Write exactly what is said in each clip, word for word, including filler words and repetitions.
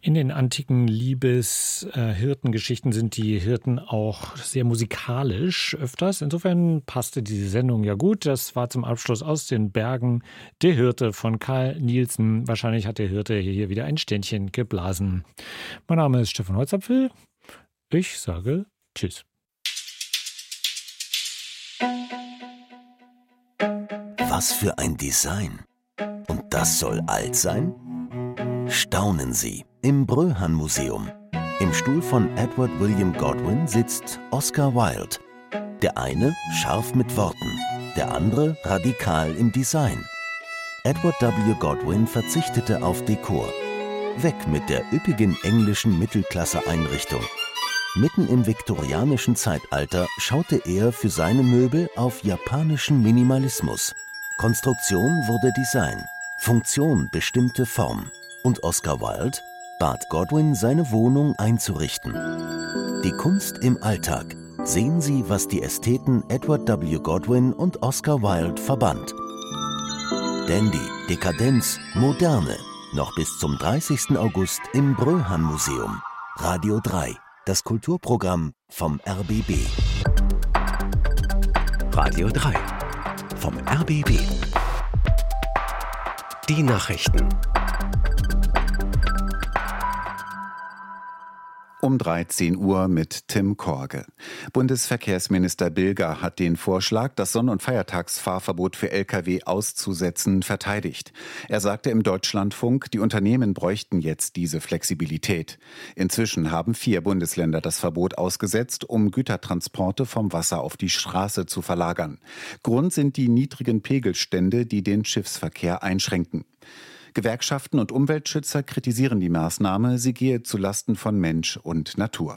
In den antiken Liebes-Hirtengeschichten sind die Hirten auch sehr musikalisch öfters. Insofern passte diese Sendung ja gut. Das war zum Abschluss aus den Bergen der Hirte von Carl Nielsen. Wahrscheinlich hat der Hirte hier wieder ein Ständchen geblasen. Mein Name ist Stefan Holzapfel. Ich sage Tschüss. Was für ein Design. Und das soll alt sein? Staunen Sie im Bröhan-Museum. Im Stuhl von Edward William Godwin sitzt Oscar Wilde. Der eine scharf mit Worten, der andere radikal im Design. Edward W. Godwin verzichtete auf Dekor. Weg mit der üppigen englischen Mittelklasse-Einrichtung. Mitten im viktorianischen Zeitalter schaute er für seine Möbel auf japanischen Minimalismus. Konstruktion wurde Design, Funktion bestimmte Form. Und Oscar Wilde bat Godwin, seine Wohnung einzurichten. Die Kunst im Alltag. Sehen Sie, was die Ästheten Edward W. Godwin und Oscar Wilde verband. Dandy, Dekadenz, Moderne. Noch bis zum dreißigsten August im Bröhan-Museum. Radio drei, das Kulturprogramm vom R B B. Radio drei vom R B B. Die Nachrichten. Um dreizehn Uhr mit Tim Korge. Bundesverkehrsminister Bilger hat den Vorschlag, das Sonn- und Feiertagsfahrverbot für L K W auszusetzen, verteidigt. Er sagte im Deutschlandfunk, die Unternehmen bräuchten jetzt diese Flexibilität. Inzwischen haben vier Bundesländer das Verbot ausgesetzt, um Gütertransporte vom Wasser auf die Straße zu verlagern. Grund sind die niedrigen Pegelstände, die den Schiffsverkehr einschränken. Gewerkschaften und Umweltschützer kritisieren die Maßnahme, sie gehe zulasten von Mensch und Natur.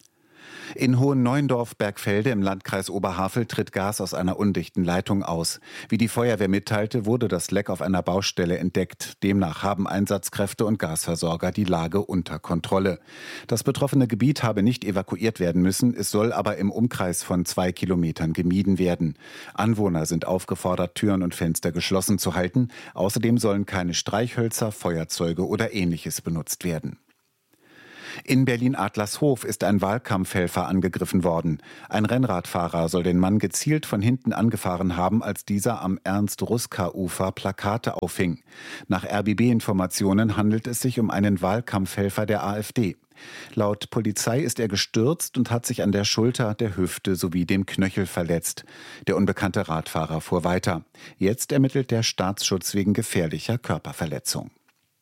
In Hohenneuendorf-Bergfelde im Landkreis Oberhavel tritt Gas aus einer undichten Leitung aus. Wie die Feuerwehr mitteilte, wurde das Leck auf einer Baustelle entdeckt. Demnach haben Einsatzkräfte und Gasversorger die Lage unter Kontrolle. Das betroffene Gebiet habe nicht evakuiert werden müssen, es soll aber im Umkreis von zwei Kilometern gemieden werden. Anwohner sind aufgefordert, Türen und Fenster geschlossen zu halten. Außerdem sollen keine Streichhölzer, Feuerzeuge oder Ähnliches benutzt werden. In Berlin-Adlershof ist ein Wahlkampfhelfer angegriffen worden. Ein Rennradfahrer soll den Mann gezielt von hinten angefahren haben, als dieser am Ernst-Ruska-Ufer Plakate auffing. Nach R B B-Informationen handelt es sich um einen Wahlkampfhelfer der AfD. Laut Polizei ist er gestürzt und hat sich an der Schulter, der Hüfte sowie dem Knöchel verletzt. Der unbekannte Radfahrer fuhr weiter. Jetzt ermittelt der Staatsschutz wegen gefährlicher Körperverletzung.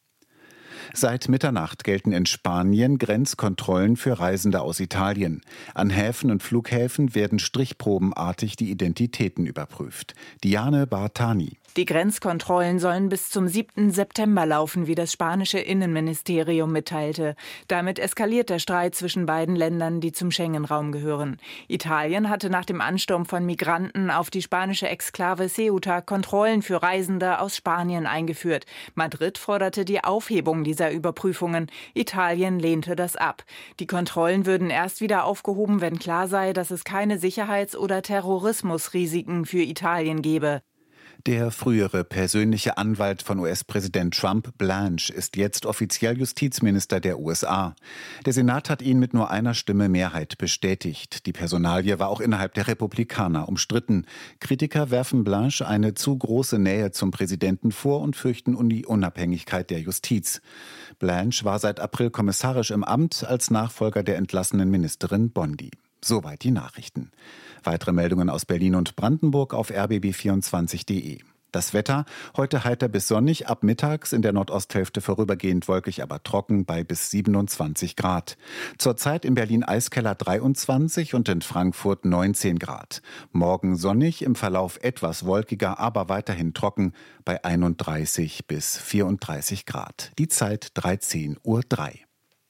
Seit Mitternacht gelten in Spanien Grenzkontrollen für Reisende aus Italien. An Häfen und Flughäfen werden strichprobenartig die Identitäten überprüft. Diane Bartani. Die Grenzkontrollen sollen bis zum siebten September laufen, wie das spanische Innenministerium mitteilte. Damit eskaliert der Streit zwischen beiden Ländern, die zum Schengen-Raum gehören. Italien hatte nach dem Ansturm von Migranten auf die spanische Exklave Ceuta Kontrollen für Reisende aus Spanien eingeführt. Madrid forderte die Aufhebung dieser Überprüfungen. Italien lehnte das ab. Die Kontrollen würden erst wieder aufgehoben, wenn klar sei, dass es keine Sicherheits- oder Terrorismusrisiken für Italien gebe. Der frühere persönliche Anwalt von U S-Präsident Trump, Blanche, ist jetzt offiziell Justizminister der U S A. Der Senat hat ihn mit nur einer Stimme Mehrheit bestätigt. Die Personalie war auch innerhalb der Republikaner umstritten. Kritiker werfen Blanche eine zu große Nähe zum Präsidenten vor und fürchten um die Unabhängigkeit der Justiz. Blanche war seit April kommissarisch im Amt als Nachfolger der entlassenen Ministerin Bondi. Soweit die Nachrichten. Weitere Meldungen aus Berlin und Brandenburg auf r b b vierundzwanzig punkt d e. Das Wetter, heute heiter bis sonnig, ab mittags in der Nordosthälfte vorübergehend wolkig, aber trocken bei bis siebenundzwanzig Grad. Zurzeit in Berlin Eiskeller dreiundzwanzig und in Frankfurt neunzehn Grad. Morgen sonnig, im Verlauf etwas wolkiger, aber weiterhin trocken bei einunddreißig bis vierunddreißig Grad. Die Zeit dreizehn Uhr drei.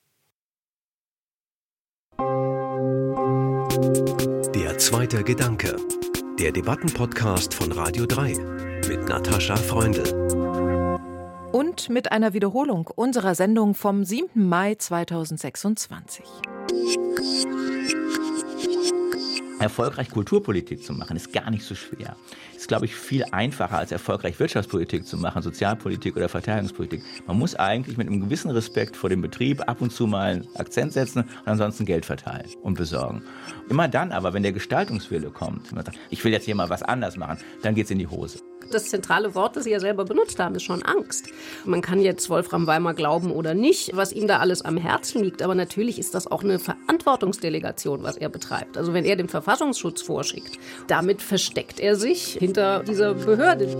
Der zweite Gedanke. Der Debattenpodcast von Radio drei mit Natascha Freundl. Und mit einer Wiederholung unserer Sendung vom siebten Mai zweitausendsechsundzwanzig. Erfolgreich Kulturpolitik zu machen, ist gar nicht so schwer. Ist, glaube ich, viel einfacher, als erfolgreich Wirtschaftspolitik zu machen, Sozialpolitik oder Verteidigungspolitik. Man muss eigentlich mit einem gewissen Respekt vor dem Betrieb ab und zu mal einen Akzent setzen und ansonsten Geld verteilen und besorgen. Immer dann aber, wenn der Gestaltungswille kommt, wenn man sagt, ich will jetzt hier mal was anders machen, dann geht's in die Hose. Das zentrale Wort, das Sie ja selber benutzt haben, ist schon Angst. Man kann jetzt Wolfram Weimar glauben oder nicht, was ihm da alles am Herzen liegt. Aber natürlich ist das auch eine Verantwortungsdelegation, was er betreibt. Also wenn er den Verfassungsschutz vorschickt, damit versteckt er sich hinter dieser Behörde.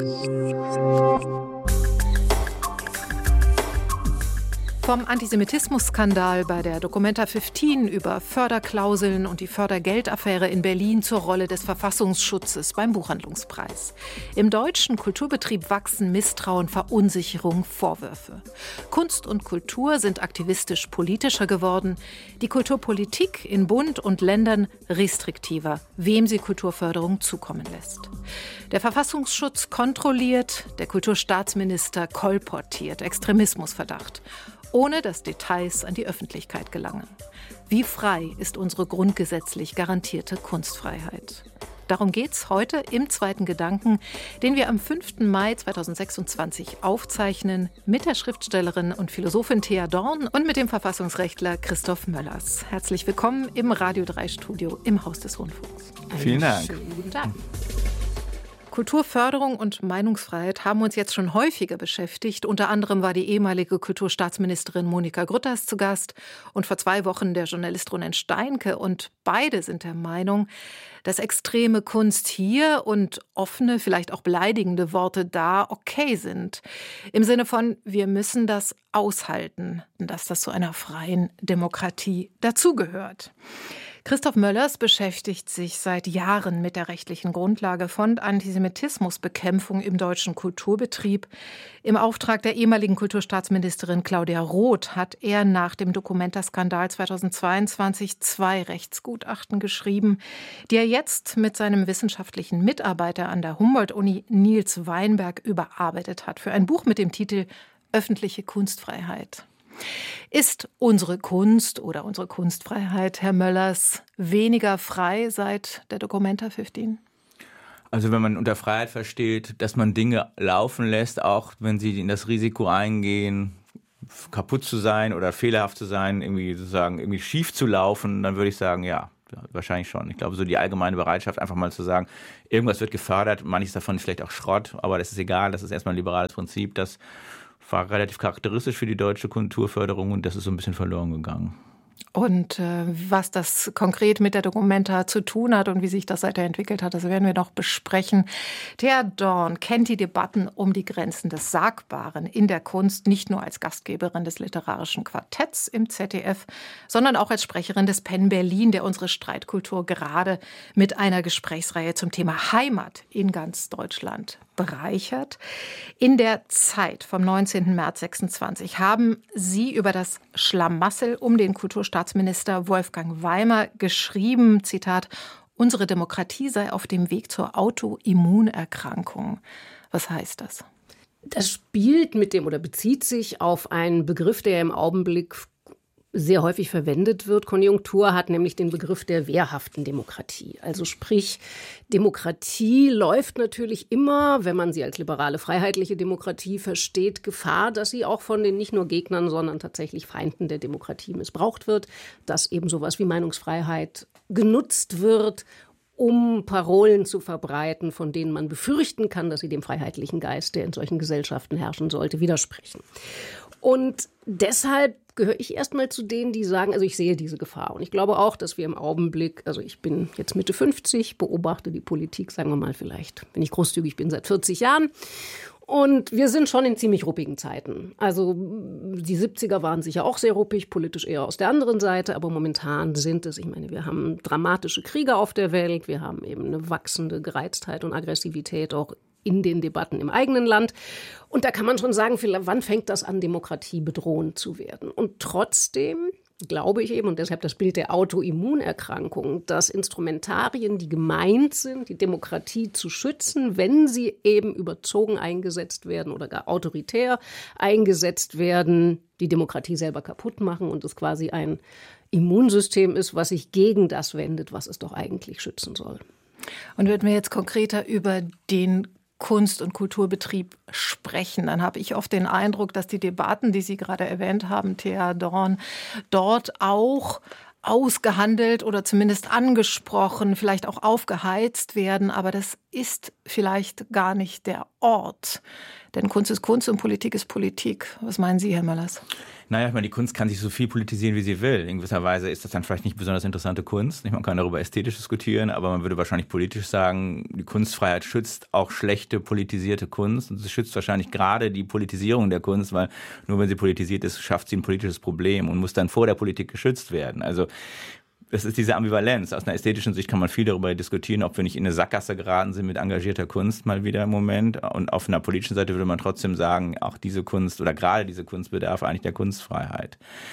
Vom Antisemitismus-Skandal bei der Documenta fünfzehn über Förderklauseln und die Fördergeldaffäre in Berlin zur Rolle des Verfassungsschutzes beim Buchhandlungspreis. Im deutschen Kulturbetrieb wachsen Misstrauen, Verunsicherung, Vorwürfe. Kunst und Kultur sind aktivistisch politischer geworden, die Kulturpolitik in Bund und Ländern restriktiver, wem sie Kulturförderung zukommen lässt. Der Verfassungsschutz kontrolliert, der Kulturstaatsminister kolportiert, Extremismusverdacht, ohne dass Details an die Öffentlichkeit gelangen. Wie frei ist unsere grundgesetzlich garantierte Kunstfreiheit? Darum geht's heute im zweiten Gedanken, den wir am fünften Mai zweitausendsechsundzwanzig aufzeichnen, mit der Schriftstellerin und Philosophin Thea Dorn und mit dem Verfassungsrechtler Christoph Möllers. Herzlich willkommen im Radio drei Studio im Haus des Rundfunks. Vielen Dank. Schönen guten Tag. Kulturförderung und Meinungsfreiheit haben uns jetzt schon häufiger beschäftigt. Unter anderem war die ehemalige Kulturstaatsministerin Monika Grütters zu Gast und vor zwei Wochen der Journalist Ronen Steinke. Und beide sind der Meinung, dass extreme Kunst hier und offene, vielleicht auch beleidigende Worte da okay sind. Im Sinne von, wir müssen das aushalten, dass das zu einer freien Demokratie dazugehört. Christoph Möllers beschäftigt sich seit Jahren mit der rechtlichen Grundlage von Antisemitismusbekämpfung im deutschen Kulturbetrieb. Im Auftrag der ehemaligen Kulturstaatsministerin Claudia Roth hat er nach dem Documenta-Skandal zweitausendzweiundzwanzig zwei Rechtsgutachten geschrieben, die er jetzt mit seinem wissenschaftlichen Mitarbeiter an der Humboldt-Uni Nils Weinberg überarbeitet hat für ein Buch mit dem Titel Öffentliche Kunstfreiheit. Ist unsere Kunst oder unsere Kunstfreiheit, Herr Möllers, weniger frei seit der Documenta fünfzehn? Also wenn man unter Freiheit versteht, dass man Dinge laufen lässt, auch wenn sie in das Risiko eingehen, kaputt zu sein oder fehlerhaft zu sein, irgendwie sozusagen irgendwie schief zu laufen, dann würde ich sagen, ja, wahrscheinlich schon. Ich glaube, so die allgemeine Bereitschaft, einfach mal zu sagen, irgendwas wird gefördert, manches davon ist vielleicht auch Schrott, aber das ist egal, das ist erstmal ein liberales Prinzip, das war relativ charakteristisch für die deutsche Kulturförderung und das ist so ein bisschen verloren gegangen. Und äh, was das konkret mit der Documenta zu tun hat und wie sich das seither entwickelt hat, das werden wir noch besprechen. Thea Dorn kennt die Debatten um die Grenzen des Sagbaren in der Kunst, nicht nur als Gastgeberin des literarischen Quartetts im Z D F, sondern auch als Sprecherin des Penn Berlin, der unsere Streitkultur gerade mit einer Gesprächsreihe zum Thema Heimat in ganz Deutschland bereichert. In der Zeit vom neunzehnten März sechsundzwanzig haben Sie über das Schlamassel um den Kulturstaatsminister Wolfgang Weimar geschrieben, Zitat, unsere Demokratie sei auf dem Weg zur Autoimmunerkrankung. Was heißt das? Das spielt mit dem oder bezieht sich auf einen Begriff, der im Augenblick sehr häufig verwendet wird. Konjunktur hat nämlich den Begriff der wehrhaften Demokratie. Also sprich, Demokratie läuft natürlich immer, wenn man sie als liberale, freiheitliche Demokratie versteht, Gefahr, dass sie auch von den nicht nur Gegnern, sondern tatsächlich Feinden der Demokratie missbraucht wird, dass eben sowas wie Meinungsfreiheit genutzt wird, um Parolen zu verbreiten, von denen man befürchten kann, dass sie dem freiheitlichen Geist, der in solchen Gesellschaften herrschen sollte, widersprechen. Und deshalb gehöre ich erstmal zu denen, die sagen, also ich sehe diese Gefahr. Und ich glaube auch, dass wir im Augenblick, also ich bin jetzt Mitte fünfzig, beobachte die Politik, sagen wir mal vielleicht, wenn ich großzügig bin, seit vierzig Jahren. Und wir sind schon in ziemlich ruppigen Zeiten. Also die siebziger waren sicher auch sehr ruppig, politisch eher aus der anderen Seite. Aber momentan sind es, ich meine, wir haben dramatische Kriege auf der Welt. Wir haben eben eine wachsende Gereiztheit und Aggressivität auch in den Debatten im eigenen Land. Und da kann man schon sagen, wann fängt das an, Demokratie bedrohend zu werden? Und trotzdem glaube ich eben, und deshalb das Bild der Autoimmunerkrankung, dass Instrumentarien, die gemeint sind, die Demokratie zu schützen, wenn sie eben überzogen eingesetzt werden oder gar autoritär eingesetzt werden, die Demokratie selber kaputt machen und es quasi ein Immunsystem ist, was sich gegen das wendet, was es doch eigentlich schützen soll. Und wenn wir jetzt konkreter über den Kunst- und Kulturbetrieb sprechen, dann habe ich oft den Eindruck, dass die Debatten, die Sie gerade erwähnt haben, Thea Dorn, dort auch ausgehandelt oder zumindest angesprochen, vielleicht auch aufgeheizt werden. Aber das ist vielleicht gar nicht der Ort. Denn Kunst ist Kunst und Politik ist Politik. Was meinen Sie, Herr Möllers? Naja, ich meine, die Kunst kann sich so viel politisieren, wie sie will. In gewisser Weise ist das dann vielleicht nicht besonders interessante Kunst. Man kann darüber ästhetisch diskutieren, aber man würde wahrscheinlich politisch sagen, die Kunstfreiheit schützt auch schlechte politisierte Kunst. Und sie schützt wahrscheinlich gerade die Politisierung der Kunst, weil nur wenn sie politisiert ist, schafft sie ein politisches Problem und muss dann vor der Politik geschützt werden. Also es ist diese Ambivalenz. Aus einer ästhetischen Sicht kann man viel darüber diskutieren, ob wir nicht in eine Sackgasse geraten sind mit engagierter Kunst mal wieder im Moment. Und auf einer politischen Seite würde man trotzdem sagen, auch diese Kunst oder gerade diese Kunst bedarf eigentlich der Kunstfreiheit.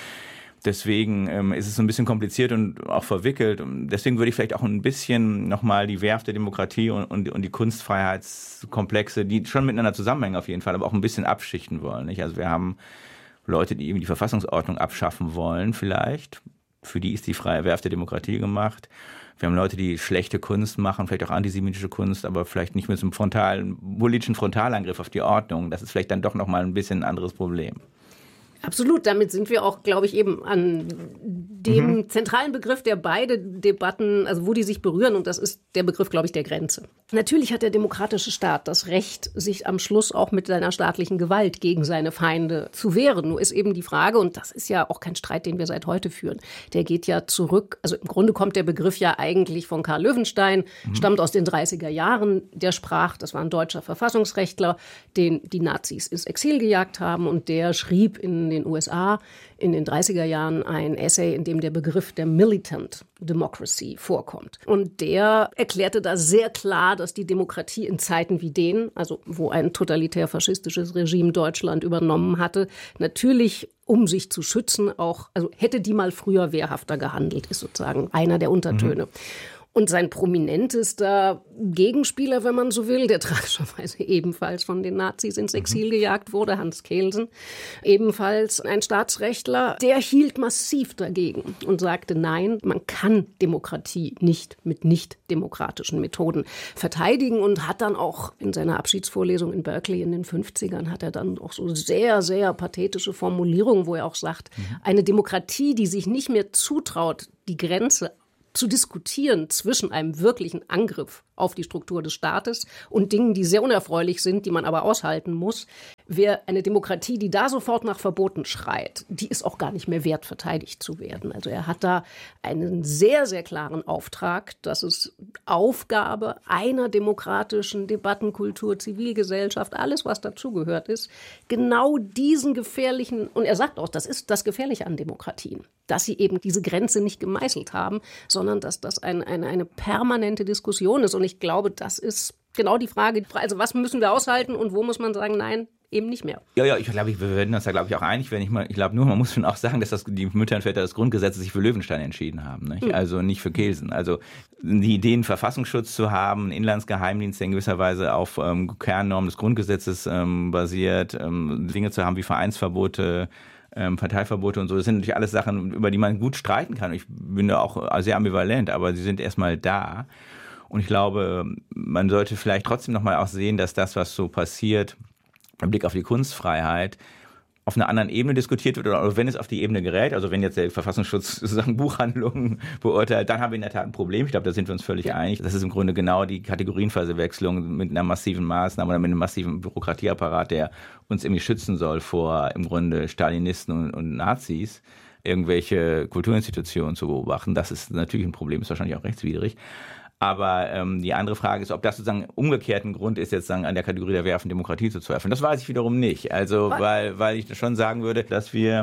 Deswegen ähm, ist es so ein bisschen kompliziert und auch verwickelt. Und deswegen würde ich vielleicht auch ein bisschen nochmal die Werf der Demokratie und, und, und die Kunstfreiheitskomplexe, die schon miteinander zusammenhängen auf jeden Fall, aber auch ein bisschen abschichten wollen. Nicht? Also wir haben Leute, die eben die Verfassungsordnung abschaffen wollen vielleicht. Für die ist die freie Werf der Demokratie gemacht. Wir haben Leute, die schlechte Kunst machen, vielleicht auch antisemitische Kunst, aber vielleicht nicht mit so einem frontalen, politischen Frontalangriff auf die Ordnung. Das ist vielleicht dann doch nochmal ein bisschen ein anderes Problem. Absolut, damit sind wir auch, glaube ich, eben an dem mhm. zentralen Begriff, der beide Debatten, also wo die sich berühren, und das ist der Begriff, glaube ich, der Grenze. Natürlich hat der demokratische Staat das Recht, sich am Schluss auch mit seiner staatlichen Gewalt gegen seine Feinde zu wehren. Nur ist eben die Frage, und das ist ja auch kein Streit, den wir seit heute führen, der geht ja zurück, also im Grunde kommt der Begriff ja eigentlich von Karl Löwenstein, mhm. stammt aus den dreißiger Jahren, der sprach, das war ein deutscher Verfassungsrechtler, den die Nazis ins Exil gejagt haben, und der schrieb in den U S A in den dreißiger Jahren ein Essay, in dem der Begriff der Militant Democracy vorkommt. Und der erklärte da sehr klar, dass die Demokratie in Zeiten wie denen, also wo ein totalitär-faschistisches Regime Deutschland übernommen hatte, natürlich, um sich zu schützen, auch, also hätte die mal früher wehrhafter gehandelt, ist sozusagen einer der Untertöne. Mhm. Und sein prominentester Gegenspieler, wenn man so will, der tragischerweise ebenfalls von den Nazis ins Exil gejagt wurde, Hans Kelsen, ebenfalls ein Staatsrechtler, der hielt massiv dagegen und sagte, nein, man kann Demokratie nicht mit nicht-demokratischen Methoden verteidigen, und hat dann auch in seiner Abschiedsvorlesung in Berkeley in den fünfzigern hat er dann auch so sehr, sehr pathetische Formulierungen, wo er auch sagt, mhm. eine Demokratie, die sich nicht mehr zutraut, die Grenze zu diskutieren zwischen einem wirklichen Angriff auf die Struktur des Staates und Dingen, die sehr unerfreulich sind, die man aber aushalten muss, wäre eine Demokratie, die da sofort nach Verboten schreit, die ist auch gar nicht mehr wert, verteidigt zu werden. Also er hat da einen sehr, sehr klaren Auftrag, dass es Aufgabe einer demokratischen Debattenkultur, Zivilgesellschaft, alles, was dazugehört ist, genau diesen gefährlichen, und er sagt auch, das ist das Gefährliche an Demokratien, dass sie eben diese Grenze nicht gemeißelt haben, sondern dass das ein, eine, eine permanente Diskussion ist. Und ich glaube, das ist genau die Frage. Also was müssen wir aushalten und wo muss man sagen, nein, eben nicht mehr. Ja, ja, ich glaube, wir werden uns da, glaube ich, auch einig werden. Ich, mal, ich glaube nur, man muss schon auch sagen, dass das, die Mütter und Väter des Grundgesetzes sich für Löwenstein entschieden haben, nicht? Mhm. Also nicht für Kelsen. Also die Idee, einen Verfassungsschutz zu haben, einen Inlandsgeheimdienst, der in gewisser Weise auf ähm, Kernnormen des Grundgesetzes ähm, basiert, ähm, Dinge zu haben wie Vereinsverbote, Ähm, Parteiverbote und so, das sind natürlich alles Sachen, über die man gut streiten kann. Ich bin da auch sehr ambivalent, aber sie sind erstmal da. Und ich glaube, man sollte vielleicht trotzdem nochmal auch sehen, dass das, was so passiert, im Blick auf die Kunstfreiheit, auf einer anderen Ebene diskutiert wird, oder wenn es auf die Ebene gerät, also wenn jetzt der Verfassungsschutz sozusagen Buchhandlungen beurteilt, dann haben wir in der Tat ein Problem. Ich glaube, da sind wir uns völlig ja. einig. Das ist im Grunde genau die Kategorienverwechslung mit einer massiven Maßnahme oder mit einem massiven Bürokratieapparat, der uns irgendwie schützen soll vor im Grunde Stalinisten und, und Nazis, irgendwelche Kulturinstitutionen zu beobachten. Das ist natürlich ein Problem, ist wahrscheinlich auch rechtswidrig. Aber ähm, die andere Frage ist, ob das sozusagen umgekehrt ein Grund ist, jetzt sagen, an der Kategorie der werfen Demokratie zu zweifeln. Das weiß ich wiederum nicht. Also, weil, weil ich schon sagen würde, dass wir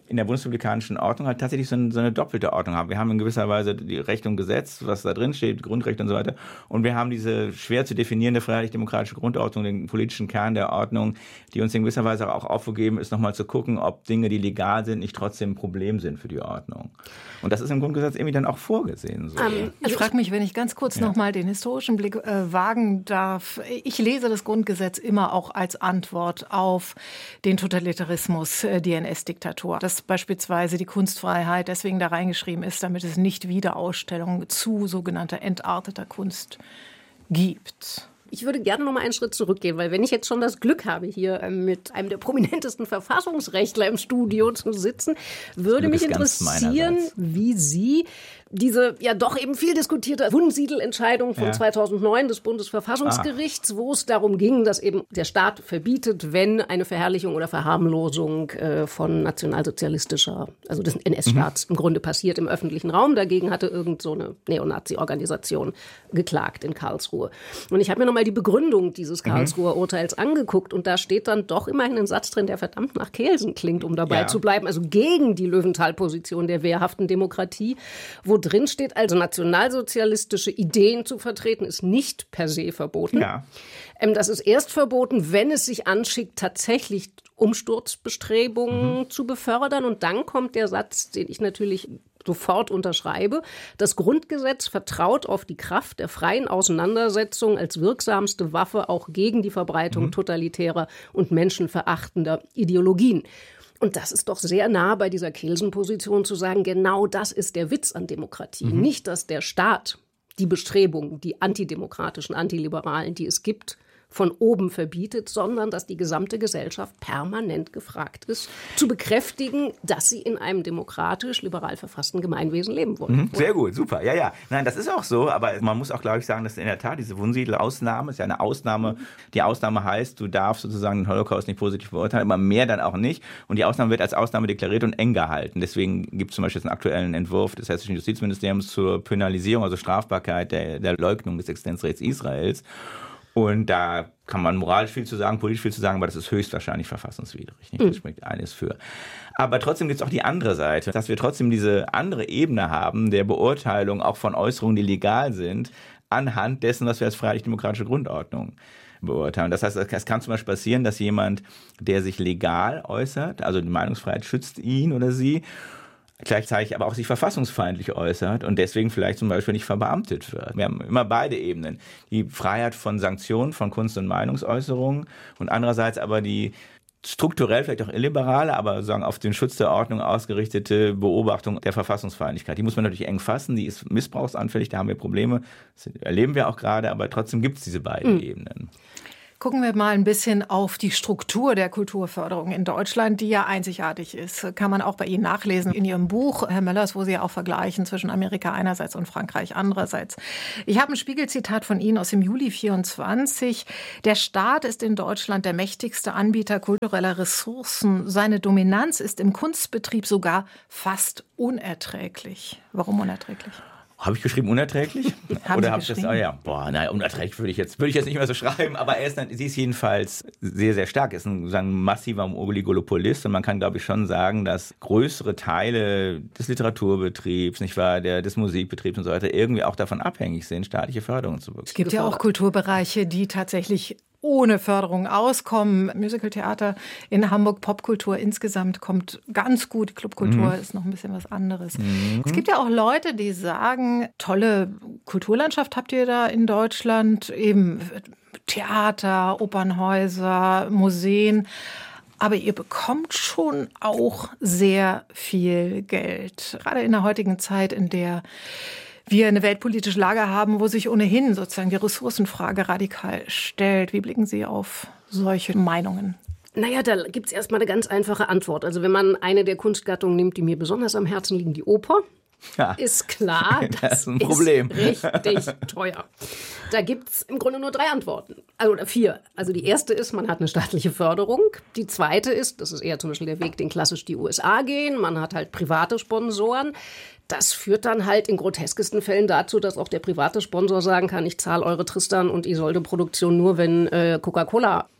in der bundesrepublikanischen Ordnung halt tatsächlich so eine, so eine doppelte Ordnung haben. Wir haben in gewisser Weise die Recht und Gesetz, was da drin steht, Grundrechte und so weiter. Und wir haben diese schwer zu definierende freiheitlich-demokratische Grundordnung, den politischen Kern der Ordnung, die uns in gewisser Weise auch aufgegeben ist, nochmal zu gucken, ob Dinge, die legal sind, nicht trotzdem ein Problem sind für die Ordnung. Und das ist im Grundgesetz irgendwie dann auch vorgesehen. So. Ähm, ich frage mich, wenn ich ganz kurz ja. nochmal den historischen Blick äh, wagen darf. Ich lese das Grundgesetz immer auch als Antwort auf den Totalitarismus, äh, die N S-Diktatur. Dass beispielsweise die Kunstfreiheit deswegen da reingeschrieben ist, damit es nicht Wiederausstellungen zu sogenannter entarteter Kunst gibt. Ich würde gerne noch mal einen Schritt zurückgehen, weil wenn ich jetzt schon das Glück habe, hier mit einem der prominentesten Verfassungsrechtler im Studio zu sitzen, würde mich interessieren, wie Sie diese ja doch eben viel diskutierte Wunsiedel-Entscheidung von ja. zweitausendneun des Bundesverfassungsgerichts, ah. wo es darum ging, dass eben der Staat verbietet, wenn eine Verherrlichung oder Verharmlosung äh, von nationalsozialistischer, also des N S-Staats mhm. im Grunde passiert im öffentlichen Raum. Dagegen hatte irgend so eine Neonazi-Organisation geklagt in Karlsruhe. Und ich habe mir nochmal die Begründung dieses Karlsruher mhm. Urteils angeguckt und da steht dann doch immerhin ein Satz drin, der verdammt nach Kelsen klingt, um dabei ja. zu bleiben, also gegen die Löwenthal-Position der wehrhaften Demokratie, wo drin steht, also nationalsozialistische Ideen zu vertreten, ist nicht per se verboten. Ja. Ähm, das ist erst verboten, wenn es sich anschickt, tatsächlich Umsturzbestrebungen mhm. zu befördern. Und dann kommt der Satz, den ich natürlich sofort unterschreibe. Das Grundgesetz vertraut auf die Kraft der freien Auseinandersetzung als wirksamste Waffe auch gegen die Verbreitung mhm. totalitärer und menschenverachtender Ideologien. Und das ist doch sehr nah bei dieser Kelsen-Position zu sagen, genau das ist der Witz an Demokratie. Mhm. Nicht, dass der Staat die Bestrebungen, die antidemokratischen, antiliberalen, die es gibt, von oben verbietet, sondern dass die gesamte Gesellschaft permanent gefragt ist, zu bekräftigen, dass sie in einem demokratisch-liberal verfassten Gemeinwesen leben wollen. Mhm, sehr gut, super. Ja, ja. Nein, das ist auch so, aber man muss auch, glaube ich, sagen, dass in der Tat diese Wunsiedel-Ausnahme ist ja eine Ausnahme. Die Ausnahme heißt, du darfst sozusagen den Holocaust nicht positiv beurteilen, aber mehr dann auch nicht. Und die Ausnahme wird als Ausnahme deklariert und eng gehalten. Deswegen gibt es zum Beispiel einen aktuellen Entwurf des hessischen Justizministeriums zur Penalisierung, also Strafbarkeit der, der Leugnung des Existenzrechts Israels. Und da kann man moralisch viel zu sagen, politisch viel zu sagen, aber das ist höchstwahrscheinlich verfassungswidrig. Nicht? Das spricht eines für. Aber trotzdem gibt es auch die andere Seite, dass wir trotzdem diese andere Ebene haben, der Beurteilung auch von Äußerungen, die legal sind, anhand dessen, was wir als freiheitlich-demokratische Grundordnung beurteilen. Das heißt, es kann zum Beispiel passieren, dass jemand, der sich legal äußert, also die Meinungsfreiheit schützt ihn oder sie, gleichzeitig aber auch sich verfassungsfeindlich äußert und deswegen vielleicht zum Beispiel nicht verbeamtet wird. Wir haben immer beide Ebenen. Die Freiheit von Sanktionen, von Kunst- und Meinungsäußerungen und andererseits aber die strukturell vielleicht auch illiberale, aber sagen auf den Schutz der Ordnung ausgerichtete Beobachtung der Verfassungsfeindlichkeit. Die muss man natürlich eng fassen, die ist missbrauchsanfällig, da haben wir Probleme, das erleben wir auch gerade, aber trotzdem gibt es diese beiden mhm. Ebenen. Gucken wir mal ein bisschen auf die Struktur der Kulturförderung in Deutschland, die ja einzigartig ist. Kann man auch bei Ihnen nachlesen in Ihrem Buch, Herr Möllers, wo Sie ja auch vergleichen zwischen Amerika einerseits und Frankreich andererseits. Ich habe ein Spiegelzitat von Ihnen aus dem Juli vierundzwanzig. Der Staat ist in Deutschland der mächtigste Anbieter kultureller Ressourcen. Seine Dominanz ist im Kunstbetrieb sogar fast unerträglich. Warum unerträglich? Habe ich geschrieben unerträglich? Haben Oder Sie habe ich das? Oh ja, boah, naja, unerträglich würde ich jetzt würde ich jetzt nicht mehr so schreiben. Aber er ist, dann, sie ist jedenfalls sehr, sehr stark. Er ist ein, ein massiver Oligopolist und man kann, glaube ich, schon sagen, dass größere Teile des Literaturbetriebs, nicht wahr, der des Musikbetriebs und so weiter irgendwie auch davon abhängig sind, staatliche Förderung zu bekommen. Es gibt ja auch Kulturbereiche, die tatsächlich ohne Förderung auskommen. Musicaltheater in Hamburg, Popkultur insgesamt kommt ganz gut. Clubkultur mhm. ist noch ein bisschen was anderes. Mhm. Es gibt ja auch Leute, die sagen, tolle Kulturlandschaft habt ihr da in Deutschland, eben Theater, Opernhäuser, Museen. Aber ihr bekommt schon auch sehr viel Geld. Gerade in der heutigen Zeit, in der wir eine weltpolitische Lage haben, wo sich ohnehin sozusagen die Ressourcenfrage radikal stellt. Wie blicken Sie auf solche Meinungen? Naja, da gibt es erstmal eine ganz einfache Antwort. Also wenn man eine der Kunstgattungen nimmt, die mir besonders am Herzen liegen, die Oper, ja. ist klar, das, das ist ein Problem. Ist richtig teuer. Da gibt es im Grunde nur drei Antworten, also oder vier. Also die erste ist, man hat eine staatliche Förderung. Die zweite ist, das ist eher zum Beispiel der Weg, den klassisch die U S A gehen, man hat halt private Sponsoren. Das führt dann halt in groteskesten Fällen dazu, dass auch der private Sponsor sagen kann, ich zahle eure Tristan und Isolde-Produktion nur, wenn äh, Coca-Cola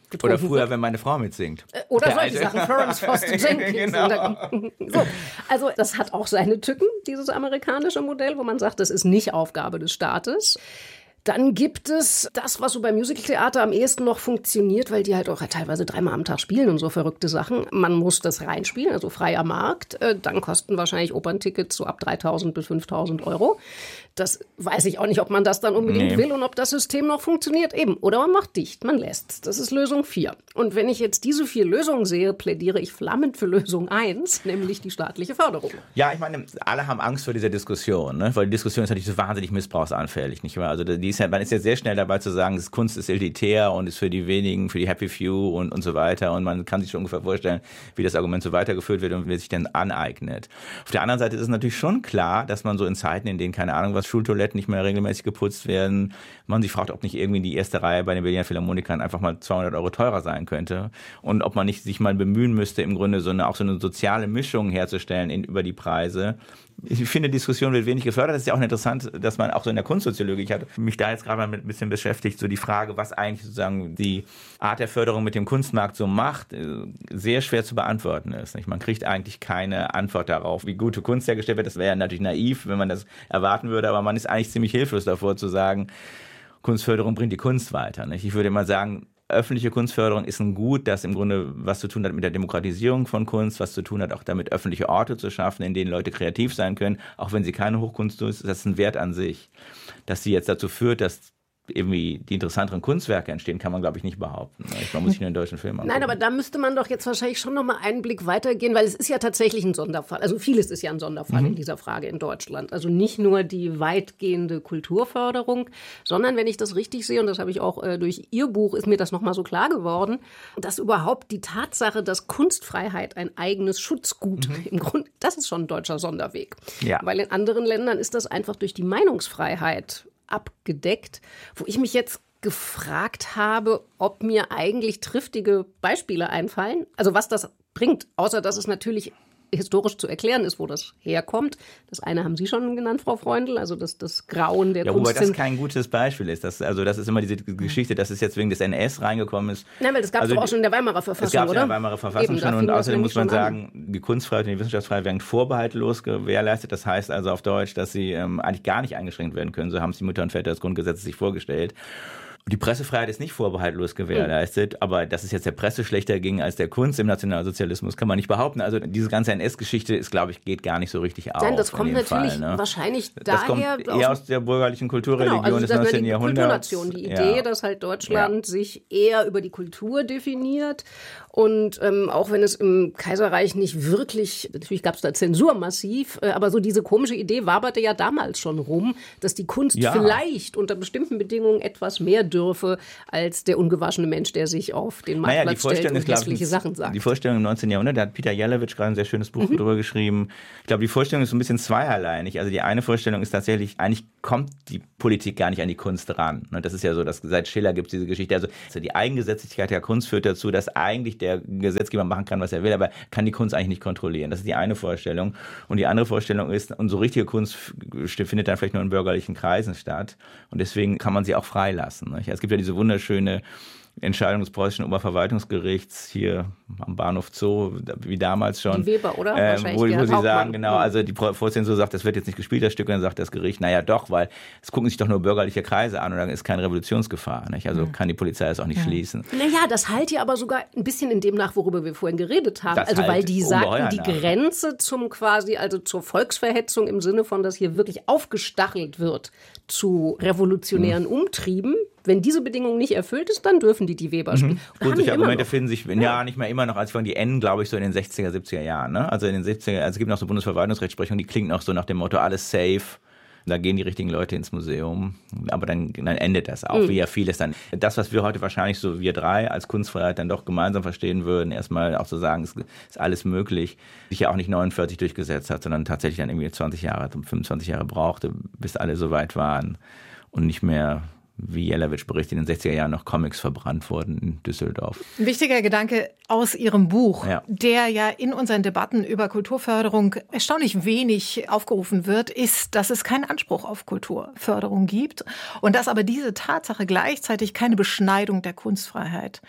Oder früher, wird. wenn meine Frau mitsingt. Oder solche Sachen, Florence Foster Jenkins. Genau. So. Also das hat auch seine Tücken, dieses amerikanische Modell, wo man sagt, das ist nicht Aufgabe des Staates. Dann gibt es das, was so beim Musicaltheater am ehesten noch funktioniert, weil die halt auch teilweise dreimal am Tag spielen und so verrückte Sachen. Man muss das reinspielen, also freier Markt. Dann kosten wahrscheinlich Operntickets so ab dreitausend bis fünftausend Euro. Das weiß ich auch nicht, ob man das dann unbedingt nee. will und ob das System noch funktioniert. Eben. Oder man macht dicht, man lässt. Das ist Lösung vier. Und wenn ich jetzt diese vier Lösungen sehe, plädiere ich flammend für Lösung eins, nämlich die staatliche Förderung. Ja, ich meine, alle haben Angst vor dieser Diskussion, ne? Weil die Diskussion ist natürlich so wahnsinnig missbrauchsanfällig, nicht wahr? Also die ist ja, man ist ja sehr schnell dabei zu sagen, das Kunst ist elitär und ist für die wenigen, für die Happy Few und, und so weiter. Und man kann sich schon ungefähr vorstellen, wie das Argument so weitergeführt wird und wer sich dann aneignet. Auf der anderen Seite ist es natürlich schon klar, dass man so in Zeiten, in denen, keine Ahnung was, Schultoiletten nicht mehr regelmäßig geputzt werden, man sich fragt, ob nicht irgendwie die erste Reihe bei den Berliner Philharmonikern einfach mal zweihundert Euro teurer sein könnte und ob man nicht sich mal bemühen müsste, im Grunde so eine, auch so eine soziale Mischung herzustellen in, über die Preise. Ich finde, die Diskussion wird wenig gefördert. Das ist ja auch interessant, dass man auch so in der Kunstsoziologie, ich habe mich da jetzt gerade mal mit ein bisschen beschäftigt, so die Frage, was eigentlich sozusagen die Art der Förderung mit dem Kunstmarkt so macht, sehr schwer zu beantworten ist. Man kriegt eigentlich keine Antwort darauf, wie gute Kunst hergestellt wird. Das wäre natürlich naiv, wenn man das erwarten würde, aber man ist eigentlich ziemlich hilflos davor zu sagen, Kunstförderung bringt die Kunst weiter. Ich würde mal sagen, öffentliche Kunstförderung ist ein Gut, das im Grunde was zu tun hat mit der Demokratisierung von Kunst, was zu tun hat auch damit, öffentliche Orte zu schaffen, in denen Leute kreativ sein können, auch wenn sie keine Hochkunst tun. Das ist ein Wert an sich. Dass sie jetzt dazu führt, dass irgendwie die interessanteren Kunstwerke entstehen, kann man, glaube ich, nicht behaupten. Man muss sich nur einen deutschen Film angucken. Nein, aber da müsste man doch jetzt wahrscheinlich schon noch mal einen Blick weitergehen, weil es ist ja tatsächlich ein Sonderfall. Also vieles ist ja ein Sonderfall mhm. in dieser Frage in Deutschland. Also nicht nur die weitgehende Kulturförderung, sondern, wenn ich das richtig sehe, und das habe ich auch äh, durch Ihr Buch, ist mir das noch mal so klar geworden, dass überhaupt die Tatsache, dass Kunstfreiheit ein eigenes Schutzgut mhm. im Grunde, das ist schon ein deutscher Sonderweg. Ja. Weil in anderen Ländern ist das einfach durch die Meinungsfreiheit abgedeckt, wo ich mich jetzt gefragt habe, ob mir eigentlich triftige Beispiele einfallen. Also was das bringt, außer dass es natürlich historisch zu erklären ist, wo das herkommt. Das eine haben Sie schon genannt, Frau Freundl, also das, das Grauen der ja, Kunst. Wobei das kein gutes Beispiel ist. Das, also das ist immer diese Geschichte, dass es jetzt wegen des N S reingekommen ist. Nein, weil das gab es also, doch auch schon in der Weimarer Verfassung, es gab's oder? in der Weimarer Verfassung Eben, schon. Und außerdem muss man sagen, an. die Kunstfreiheit und die Wissenschaftsfreiheit werden vorbehaltlos gewährleistet. Das heißt also auf Deutsch, dass sie ähm, eigentlich gar nicht eingeschränkt werden können. So haben es die Mutter und Väter des Grundgesetzes sich vorgestellt. Die Pressefreiheit ist nicht vorbehaltlos gewährleistet, mhm. aber dass es jetzt der Presse schlechter ging als der Kunst im Nationalsozialismus, kann man nicht behaupten. Also diese ganze N S-Geschichte ist, glaube ich, geht gar nicht so richtig auf. Nein, das kommt natürlich Fall, ne? wahrscheinlich das daher... Das kommt eher aus der bürgerlichen Kulturreligion genau, also des neunzehnten Jahrhunderts. Kulturnation, die Idee, ja. dass halt Deutschland ja. sich eher über die Kultur definiert. Und ähm, auch wenn es im Kaiserreich nicht wirklich, natürlich gab es da Zensur massiv, äh, aber so diese komische Idee waberte ja damals schon rum, dass die Kunst ja. vielleicht unter bestimmten Bedingungen etwas mehr dürfe als der ungewaschene Mensch, der sich auf den Marktplatz naja, die Vorstellung stellt und ist, hässliche Sachen sagt. Die Vorstellung im neunzehnten Jahrhundert, da hat Peter Jelewitsch gerade ein sehr schönes Buch mhm. drüber geschrieben. Ich glaube, die Vorstellung ist so ein bisschen zweierlei. Also die eine Vorstellung ist tatsächlich, eigentlich kommt die Politik gar nicht an die Kunst ran. Das ist ja so, dass seit Schiller gibt es diese Geschichte. Also die Eigengesetzlichkeit der Kunst führt dazu, dass eigentlich der Gesetzgeber machen kann, was er will, aber kann die Kunst eigentlich nicht kontrollieren. Das ist die eine Vorstellung. Und die andere Vorstellung ist, und so richtige Kunst findet dann vielleicht nur in bürgerlichen Kreisen statt. Und deswegen kann man sie auch freilassen. Es gibt ja diese wunderschöne Entscheidung des preußischen Oberverwaltungsgerichts hier am Bahnhof Zoo, wie damals schon. Die Weber, oder? Äh, wo, wo sie Hauptmann. sagen, genau, also die Vorzensur sagt, das wird jetzt nicht gespielt, das Stück, und dann sagt das Gericht, naja doch, weil es gucken sich doch nur bürgerliche Kreise an und dann ist keine Revolutionsgefahr. Nicht? Also mhm. kann die Polizei das auch nicht mhm. schließen. Naja, das halt ja aber sogar ein bisschen in dem nach, worüber wir vorhin geredet haben. Das also halt weil die sagten, die nach. Grenze zum quasi, also zur Volksverhetzung im Sinne von, dass hier wirklich aufgestachelt wird zu revolutionären mhm. Umtrieben. Wenn diese Bedingung nicht erfüllt ist, dann dürfen die die Weber spielen. Mhm. Gut, solche Argumente finden sich, ja. ja, nicht mehr immer noch, als von die enden, glaube ich, so in den sechziger, siebziger Jahren. Ne? Also in den siebziger, also es gibt noch so Bundesverwaltungsrechtsprechung, die klingt noch so nach dem Motto, alles safe. Da gehen die richtigen Leute ins Museum. Aber dann, dann endet das auch, mhm. wie ja vieles dann. Das, was wir heute wahrscheinlich so, wir drei als Kunstfreiheit dann doch gemeinsam verstehen würden, erstmal auch zu sagen, es ist alles möglich, sich ja auch nicht neunundvierzig durchgesetzt hat, sondern tatsächlich dann irgendwie zwanzig Jahre, fünfundzwanzig Jahre brauchte, bis alle so weit waren und nicht mehr, wie Jelewitsch berichtet, in den sechziger Jahren noch Comics verbrannt wurden in Düsseldorf. Ein wichtiger Gedanke aus Ihrem Buch, ja. der ja in unseren Debatten über Kulturförderung erstaunlich wenig aufgerufen wird, ist, dass es keinen Anspruch auf Kulturförderung gibt und dass aber diese Tatsache gleichzeitig keine Beschneidung der Kunstfreiheit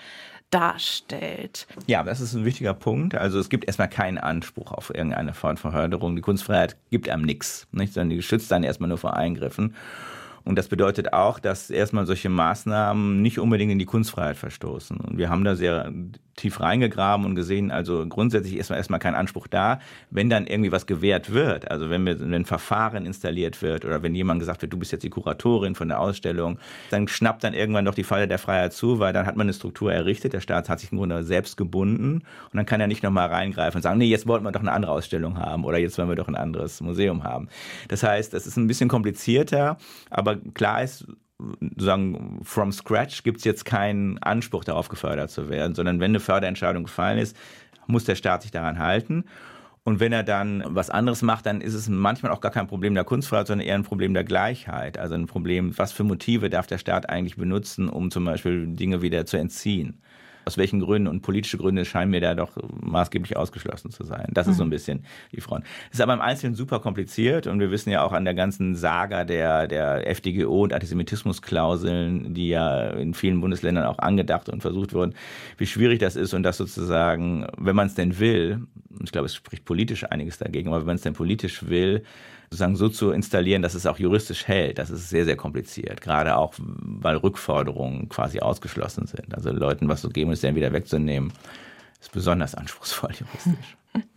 darstellt. Ja, das ist ein wichtiger Punkt. Also es gibt erstmal keinen Anspruch auf irgendeine Form von Förderung. Die Kunstfreiheit gibt einem nichts, nicht, sondern die schützt dann erstmal nur vor Eingriffen. Und das bedeutet auch, dass erstmal solche Maßnahmen nicht unbedingt in die Kunstfreiheit verstoßen. Und wir haben da sehr tief reingegraben und gesehen, also grundsätzlich ist erstmal kein Anspruch da. Wenn dann irgendwie was gewährt wird, also wenn, wir, wenn ein Verfahren installiert wird oder wenn jemand gesagt wird, du bist jetzt die Kuratorin von der Ausstellung, dann schnappt dann irgendwann doch die Falle der Freiheit zu, weil dann hat man eine Struktur errichtet, der Staat hat sich im Grunde selbst gebunden und dann kann er nicht nochmal reingreifen und sagen, nee, jetzt wollten wir doch eine andere Ausstellung haben oder jetzt wollen wir doch ein anderes Museum haben. Das heißt, das ist ein bisschen komplizierter, aber klar ist, sozusagen from scratch gibt es jetzt keinen Anspruch darauf, gefördert zu werden, sondern wenn eine Förderentscheidung gefallen ist, muss der Staat sich daran halten. Und wenn er dann was anderes macht, dann ist es manchmal auch gar kein Problem der Kunstfreiheit, sondern eher ein Problem der Gleichheit. Also ein Problem, was für Motive darf der Staat eigentlich benutzen, um zum Beispiel Dinge wieder zu entziehen. Aus welchen Gründen und politische Gründe scheinen mir da doch maßgeblich ausgeschlossen zu sein. Das ist so ein bisschen die Front. Es ist aber im Einzelnen super kompliziert und wir wissen ja auch an der ganzen Saga der, der F D G O und Antisemitismusklauseln, die ja in vielen Bundesländern auch angedacht und versucht wurden, wie schwierig das ist und das sozusagen, wenn man es denn will, und ich glaube, es spricht politisch einiges dagegen, aber wenn man es denn politisch will, sozusagen so zu installieren, dass es auch juristisch hält, das ist sehr, sehr kompliziert. Gerade auch, weil Rückforderungen quasi ausgeschlossen sind. Also Leuten was zu geben und es dann wieder wegzunehmen, ist besonders anspruchsvoll juristisch.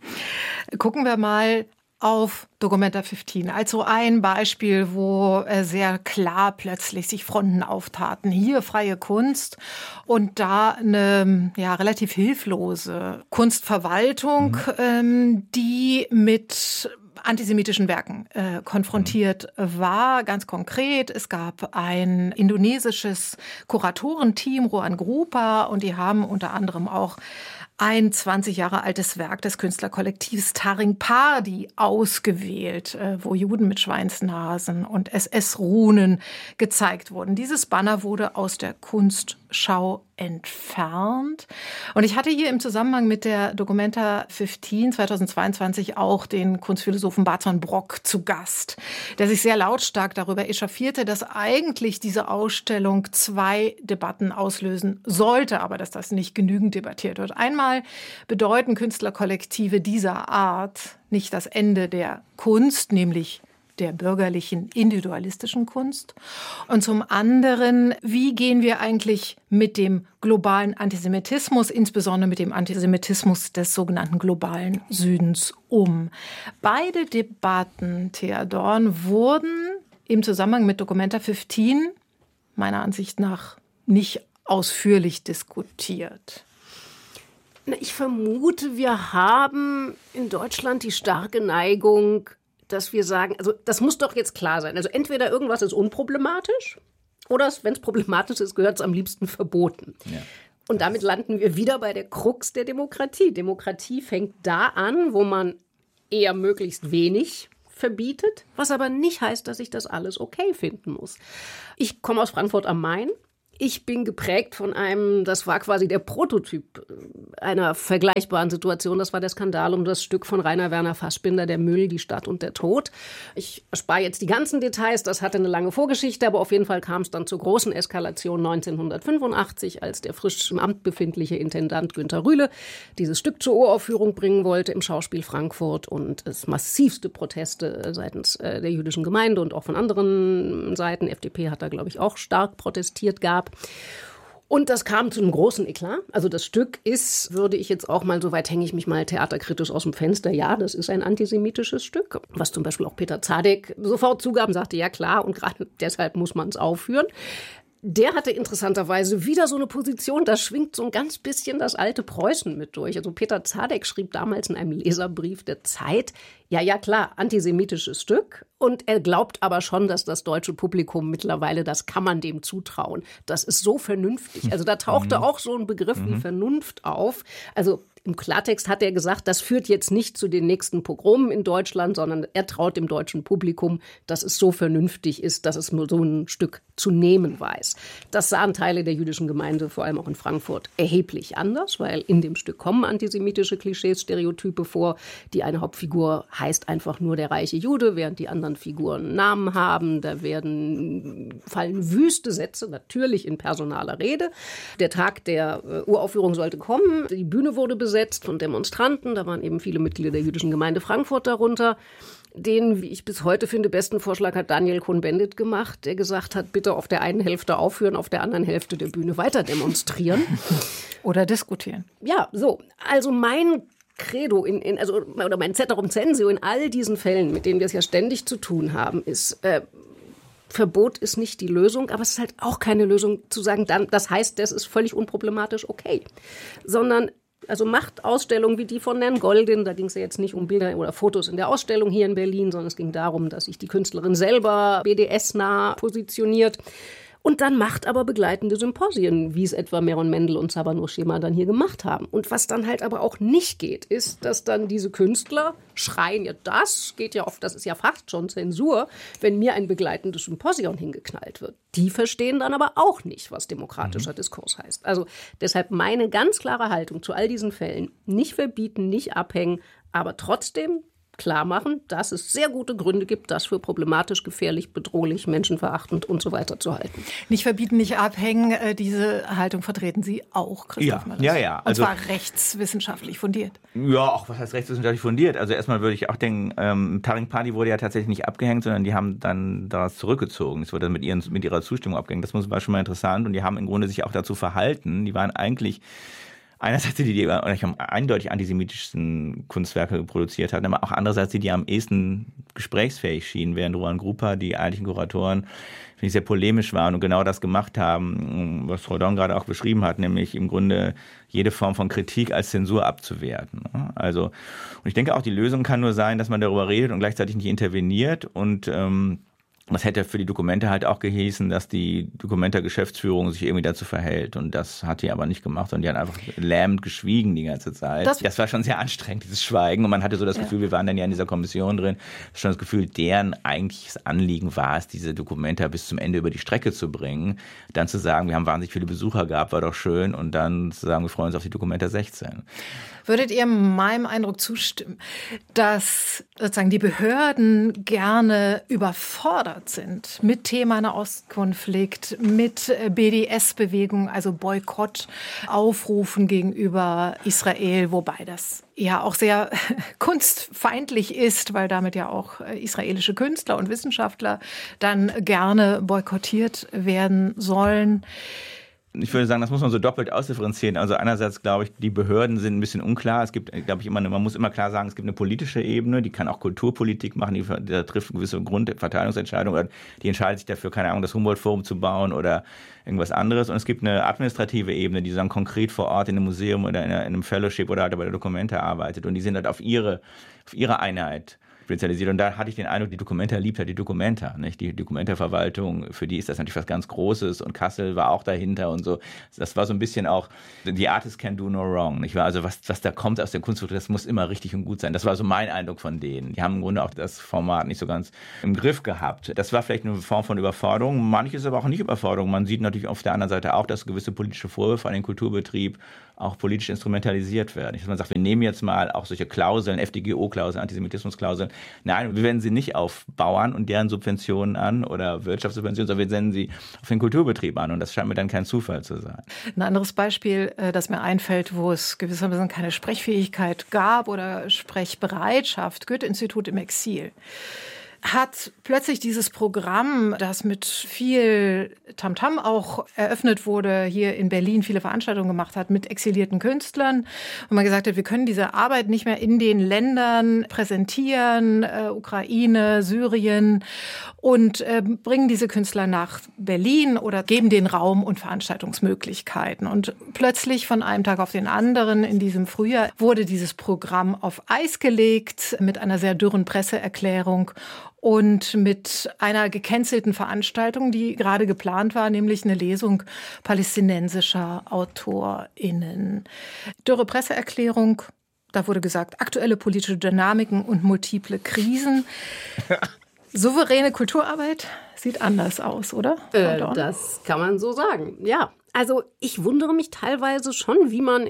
Gucken wir mal auf Documenta fünfzehn, also ein Beispiel, wo sehr klar plötzlich sich Fronten auftaten. Hier freie Kunst und da eine ja, relativ hilflose Kunstverwaltung, mhm. ähm, die mit antisemitischen Werken äh, konfrontiert mhm. war. Ganz konkret, es gab ein indonesisches Kuratorenteam, Rohan Grupa, und die haben unter anderem auch ein zwanzig Jahre altes Werk des Künstlerkollektivs Taring Pardi ausgewählt, wo Juden mit Schweinsnasen und S S-Runen gezeigt wurden. Dieses Banner wurde aus der Kunstschau entfernt. Und ich hatte hier im Zusammenhang mit der Documenta fünfzehn zweitausendzweiundzwanzig auch den Kunstphilosophen Barton Brock zu Gast, der sich sehr lautstark darüber echauffierte, dass eigentlich diese Ausstellung zwei Debatten auslösen sollte, aber dass das nicht genügend debattiert wird. Einmal bedeuten Künstlerkollektive dieser Art nicht das Ende der Kunst, nämlich der bürgerlichen, individualistischen Kunst. Und zum anderen, wie gehen wir eigentlich mit dem globalen Antisemitismus, insbesondere mit dem Antisemitismus des sogenannten globalen Südens, um? Beide Debatten, Thea Dorn, wurden im Zusammenhang mit Documenta fünfzehn meiner Ansicht nach nicht ausführlich diskutiert. Ich vermute, wir haben in Deutschland die starke Neigung, dass wir sagen, also das muss doch jetzt klar sein. Also entweder irgendwas ist unproblematisch oder wenn es problematisch ist, gehört es am liebsten verboten. Ja. Und damit landen wir wieder bei der Krux der Demokratie. Demokratie fängt da an, wo man eher möglichst wenig verbietet, was aber nicht heißt, dass ich das alles okay finden muss. Ich komme aus Frankfurt am Main. Ich bin geprägt von einem, das war quasi der Prototyp einer vergleichbaren Situation. Das war der Skandal um das Stück von Rainer Werner Fassbinder, Der Müll, die Stadt und der Tod. Ich spare jetzt die ganzen Details, das hatte eine lange Vorgeschichte, aber auf jeden Fall kam es dann zur großen Eskalation neunzehnhundertfünfundachtzig, als der frisch im Amt befindliche Intendant Günter Rühle dieses Stück zur Uraufführung bringen wollte im Schauspiel Frankfurt und es massivste Proteste seitens der jüdischen Gemeinde und auch von anderen Seiten, F D P hat da, glaube ich, auch stark protestiert, gab. Und das kam zu einem großen Eklat. Also das Stück ist, würde ich jetzt auch mal, so weit hänge ich mich mal theaterkritisch aus dem Fenster, ja, das ist ein antisemitisches Stück, was zum Beispiel auch Peter Zadek sofort zugab und sagte, ja klar, und gerade deshalb muss man es aufführen. Der hatte interessanterweise wieder so eine Position, da schwingt so ein ganz bisschen das alte Preußen mit durch. Also Peter Zadek schrieb damals in einem Leserbrief der Zeit, ja, ja klar, antisemitisches Stück. Und er glaubt aber schon, dass das deutsche Publikum mittlerweile, das kann man dem zutrauen. Das ist so vernünftig. Also da tauchte auch so ein Begriff wie Vernunft auf. Also Im Klartext hat er gesagt, das führt jetzt nicht zu den nächsten Pogromen in Deutschland, sondern er traut dem deutschen Publikum, dass es so vernünftig ist, dass es nur so ein Stück zu nehmen weiß. Das sahen Teile der jüdischen Gemeinde, vor allem auch in Frankfurt, erheblich anders, weil in dem Stück kommen antisemitische Klischees, Stereotype vor. Die eine Hauptfigur heißt einfach nur der reiche Jude, während die anderen Figuren Namen haben. Da werden, fallen wüste Sätze, natürlich in personaler Rede. Der Tag der äh, Uraufführung sollte kommen. Die Bühne wurde besetzt von Demonstranten. Da waren eben viele Mitglieder der jüdischen Gemeinde Frankfurt darunter. Den, wie ich bis heute finde, besten Vorschlag hat Daniel Cohn-Bendit gemacht, der gesagt hat, bitte auf der einen Hälfte aufhören, auf der anderen Hälfte der Bühne weiter demonstrieren. Oder diskutieren. Ja, so. Also mein Credo, in, in, also, oder mein Ceterum censeo in all diesen Fällen, mit denen wir es ja ständig zu tun haben, ist, äh, Verbot ist nicht die Lösung, aber es ist halt auch keine Lösung zu sagen, dann, das heißt, das ist völlig unproblematisch, okay. Sondern also macht Ausstellungen wie die von Herrn Goldin, da ging es ja jetzt nicht um Bilder oder Fotos in der Ausstellung hier in Berlin, sondern es ging darum, dass sich die Künstlerin selber B D S-nah positioniert. Und dann macht aber begleitende Symposien, wie es etwa Meron Mendel und Sabanur Shema dann hier gemacht haben. Und was dann halt aber auch nicht geht, ist, dass dann diese Künstler schreien, ja das geht ja oft, das ist ja fast schon Zensur, wenn mir ein begleitendes Symposion hingeknallt wird. Die verstehen dann aber auch nicht, was demokratischer mhm. Diskurs heißt. Also deshalb meine ganz klare Haltung zu all diesen Fällen, nicht verbieten, nicht abhängen, aber trotzdem klar machen, dass es sehr gute Gründe gibt, das für problematisch, gefährlich, bedrohlich, menschenverachtend und so weiter zu halten. Nicht verbieten, nicht abhängen, diese Haltung vertreten Sie auch, Christoph Möllers. Ja, ja, ja. Also, und zwar rechtswissenschaftlich fundiert. Ja, auch was heißt rechtswissenschaftlich fundiert? Also erstmal würde ich auch denken, ähm, Taring Padi wurde ja tatsächlich nicht abgehängt, sondern die haben dann daraus zurückgezogen. Es wurde dann mit, ihren, mit ihrer Zustimmung abgehängt. Das war schon mal interessant und die haben im Grunde sich auch dazu verhalten. Die waren eigentlich einerseits die, die am eindeutig antisemitischsten Kunstwerke produziert hatten, aber auch andererseits die, die am ehesten gesprächsfähig schienen, während Roland Grupper, die eigentlichen Kuratoren, finde ich, sehr polemisch waren und genau das gemacht haben, was Rodon gerade auch beschrieben hat, nämlich im Grunde jede Form von Kritik als Zensur abzuwerten. Also, und ich denke auch, die Lösung kann nur sein, dass man darüber redet und gleichzeitig nicht interveniert und ähm, das hätte für die Dokumente halt auch gehießen, dass die Dokumenta-Geschäftsführung sich irgendwie dazu verhält. Und das hat die aber nicht gemacht, sondern die hat einfach lähmend geschwiegen die ganze Zeit. Das, das war schon sehr anstrengend, dieses Schweigen. Und man hatte so das ja. Gefühl, wir waren dann ja in dieser Kommission drin, schon das Gefühl, deren eigentliches Anliegen war es, diese Dokumenta bis zum Ende über die Strecke zu bringen. Dann zu sagen, wir haben wahnsinnig viele Besucher gehabt, war doch schön. Und dann zu sagen, wir freuen uns auf die Dokumenta sechzehn. Würdet ihr meinem Eindruck zustimmen, dass sozusagen die Behörden gerne überfordert sind mit Thema Nahostkonflikt, mit B D S-Bewegung, also Boykott, Aufrufen gegenüber Israel, wobei das ja auch sehr kunstfeindlich ist, weil damit ja auch israelische Künstler und Wissenschaftler dann gerne boykottiert werden sollen? Ich würde sagen, das muss man so doppelt ausdifferenzieren. Also einerseits glaube ich, die Behörden sind ein bisschen unklar. Es gibt, glaube ich, immer, man muss immer klar sagen, es gibt eine politische Ebene, die kann auch Kulturpolitik machen, die, die trifft gewisse Grundverteilungsentscheidungen, die entscheidet sich dafür, keine Ahnung, das Humboldt-Forum zu bauen oder irgendwas anderes. Und es gibt eine administrative Ebene, die dann konkret vor Ort in einem Museum oder in einem Fellowship oder halt bei der Dokumente arbeitet. Und die sind halt auf ihre, auf ihre Einheit spezialisiert. Und da hatte ich den Eindruck, die Documenta liebt halt die Documenta, nicht? Die Documenta-Verwaltung, für die ist das natürlich was ganz Großes und Kassel war auch dahinter und so. Das war so ein bisschen auch, the artist can do no wrong, nicht wahr? Also was, was da kommt aus der Kunstwelt, das muss immer richtig und gut sein. Das war so mein Eindruck von denen. Die haben im Grunde auch das Format nicht so ganz im Griff gehabt. Das war vielleicht eine Form von Überforderung. Manches aber auch nicht Überforderung. Man sieht natürlich auf der anderen Seite auch, dass gewisse politische Vorwürfe an den Kulturbetrieb auch politisch instrumentalisiert werden. Dass man sagt, wir nehmen jetzt mal auch solche Klauseln, F D G O-Klauseln, Antisemitismus-Klauseln. Nein, wir wenden sie nicht auf Bauern und deren Subventionen an oder Wirtschaftssubventionen, sondern wir senden sie auf den Kulturbetrieb an. Und das scheint mir dann kein Zufall zu sein. Ein anderes Beispiel, das mir einfällt, wo es gewissermaßen keine Sprechfähigkeit gab oder Sprechbereitschaft, Goethe-Institut im Exil, hat plötzlich dieses Programm, das mit viel Tamtam auch eröffnet wurde, hier in Berlin viele Veranstaltungen gemacht hat mit exilierten Künstlern, und man gesagt hat, wir können diese Arbeit nicht mehr in den Ländern präsentieren, äh, Ukraine, Syrien, und äh, bringen diese Künstler nach Berlin oder geben den Raum und Veranstaltungsmöglichkeiten. Und plötzlich von einem Tag auf den anderen in diesem Frühjahr wurde dieses Programm auf Eis gelegt mit einer sehr dürren Presseerklärung. und mit einer gekänzelten Veranstaltung, die gerade geplant war, nämlich eine Lesung palästinensischer AutorInnen. Dürre Presseerklärung, da wurde gesagt, aktuelle politische Dynamiken und multiple Krisen. Souveräne Kulturarbeit sieht anders aus, oder? Äh, das kann man so sagen, ja. Also ich wundere mich teilweise schon, wie man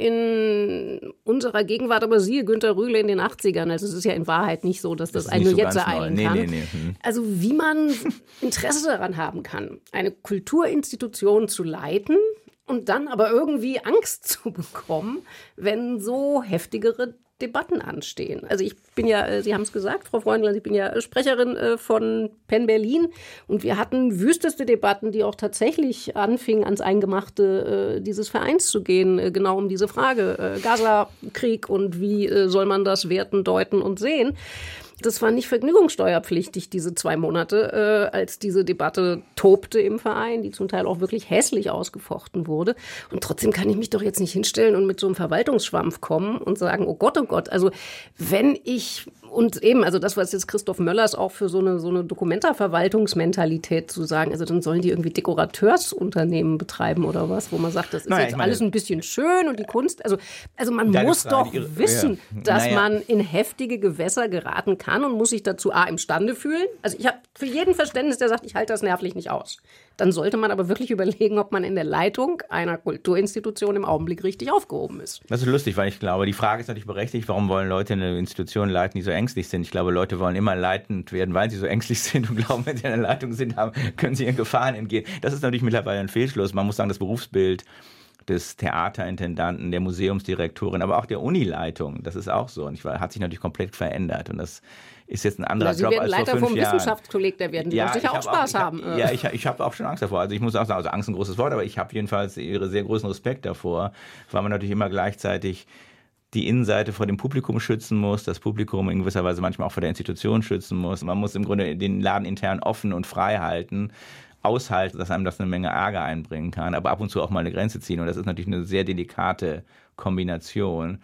in unserer Gegenwart, aber siehe Günter Rühle in den achtzigern, also es ist ja in Wahrheit nicht so, dass das, das einen nur so jetzt ereilen nee, kann. Nee, nee. Hm. Also wie man Interesse daran haben kann, eine Kulturinstitution zu leiten und dann aber irgendwie Angst zu bekommen, wenn so heftigere Debatten anstehen. Also ich bin ja, Sie haben es gesagt, Frau Freundl, ich bin ja Sprecherin von Penn Berlin und wir hatten wüsteste Debatten, die auch tatsächlich anfingen, ans Eingemachte dieses Vereins zu gehen, genau um diese Frage Gaza-Krieg und wie soll man das werten, deuten und sehen. Das war nicht vergnügungssteuerpflichtig, diese zwei Monate, äh, als diese Debatte tobte im Verein, die zum Teil auch wirklich hässlich ausgefochten wurde. Und trotzdem kann ich mich doch jetzt nicht hinstellen und mit so einem Verwaltungsschwampf kommen und sagen, oh Gott, oh Gott, also wenn ich, und eben, also das, was jetzt Christoph Möllers auch für so eine, so eine Dokumentarverwaltungsmentalität zu sagen, also dann sollen die irgendwie Dekorateursunternehmen betreiben oder was, wo man sagt, das ist naja, jetzt meine, alles ein bisschen schön und die Kunst, also, also man muss doch ihre, wissen, ja. dass naja. man in heftige Gewässer geraten kann und muss sich dazu A, imstande fühlen. Also ich habe für jeden Verständnis, der sagt, ich halte das nervlich nicht aus. Dann sollte man aber wirklich überlegen, ob man in der Leitung einer Kulturinstitution im Augenblick richtig aufgehoben ist. Das ist lustig, weil ich glaube, die Frage ist natürlich berechtigt, warum wollen Leute eine Institution leiten, die so ängstlich sind? Ich glaube, Leute wollen immer leitend werden, weil sie so ängstlich sind und glauben, wenn sie in der Leitung sind, haben, können sie ihren Gefahren entgehen. Das ist natürlich mittlerweile ein Fehlschluss. Man muss sagen, das Berufsbild des Theaterintendanten, der Museumsdirektorin, aber auch der Unileitung, das ist auch so. Und ich war, hat sich natürlich komplett verändert. Und das ist jetzt ein anderer Job als vor fünf Jahren. Sie werden Leiter vom Wissenschaftskolleg, da werden die ja, sicher auch Spaß auch, haben. Ich, ja, ich, ich habe auch schon Angst davor. Also ich muss auch sagen, also Angst ist ein großes Wort, aber ich habe jedenfalls ihre sehr großen Respekt davor, weil man natürlich immer gleichzeitig die Innenseite vor dem Publikum schützen muss, das Publikum in gewisser Weise manchmal auch vor der Institution schützen muss. Man muss im Grunde den Laden intern offen und frei halten, aushalten, dass einem das eine Menge Ärger einbringen kann, aber ab und zu auch mal eine Grenze ziehen. Und das ist natürlich eine sehr delikate Kombination.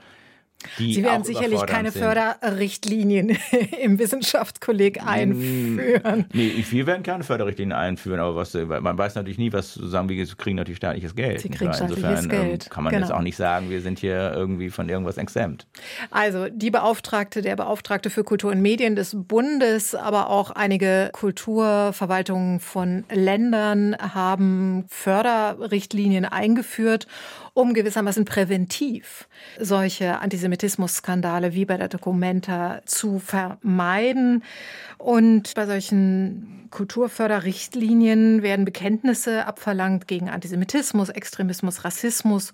Sie werden sicherlich keine sind. Förderrichtlinien im Wissenschaftskolleg einführen. Nee, wir werden keine Förderrichtlinien einführen, aber was, man weiß natürlich nie, was sagen wir kriegen natürlich staatliches Geld. Sie kriegen staatliches Insofern Geld. kann man genau. jetzt auch nicht sagen, wir sind hier irgendwie von irgendwas exempt. Also die Beauftragte, der Beauftragte für Kultur und Medien des Bundes, aber auch einige Kulturverwaltungen von Ländern haben Förderrichtlinien eingeführt, um gewissermaßen präventiv solche Antisemitismus-Skandale wie bei der Documenta zu vermeiden. Und bei solchen Kulturförderrichtlinien werden Bekenntnisse abverlangt gegen Antisemitismus, Extremismus, Rassismus